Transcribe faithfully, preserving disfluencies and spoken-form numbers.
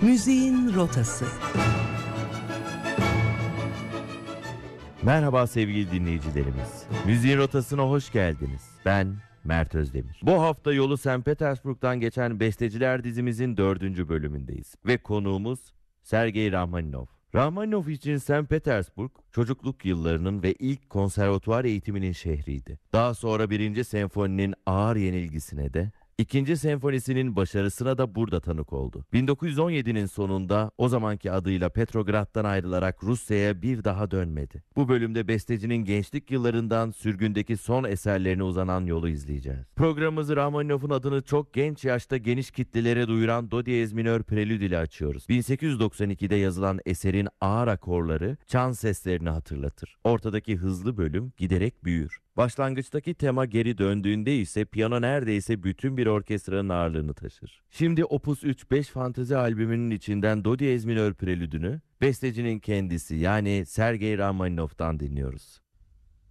Müziğin rotası. Merhaba sevgili dinleyicilerimiz. Müziğin rotasına hoş geldiniz. Ben Mert Özdemir. Bu hafta yolu Sankt Petersburg'dan geçen Besteciler dizimizin dördüncü bölümündeyiz. Ve konuğumuz Sergey Rahmaninov. Rahmaninov için Sankt Petersburg, çocukluk yıllarının ve ilk konservatuvar eğitiminin şehriydi. Daha sonra birinci senfoninin ağır yenilgisine de, İkinci senfonisinin başarısına da burada tanık oldu. bin dokuz yüz on yedinin sonunda o zamanki adıyla Petrograd'dan ayrılarak Rusya'ya bir daha dönmedi. Bu bölümde bestecinin gençlik yıllarından sürgündeki son eserlerine uzanan yolu izleyeceğiz. Programımızı Rahmaninov'un adını çok genç yaşta geniş kitlelere duyuran Do diyez minör prelüd ile açıyoruz. bin sekiz yüz doksan ikide yazılan eserin ağır akorları çan seslerini hatırlatır. Ortadaki hızlı bölüm giderek büyür. Başlangıçtaki tema geri döndüğünde ise piyano neredeyse bütün bir orkestranın ağırlığını taşır. Şimdi Opus üç beş fantezi albümünün içinden Do diyez minör prelüdünü bestecinin kendisi yani Sergey Rahmaninov'dan dinliyoruz.